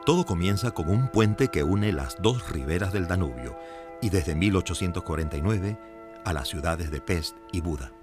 Todo comienza con un puente que une las dos riberas del Danubio y desde 1849 a las ciudades de Pest y Buda.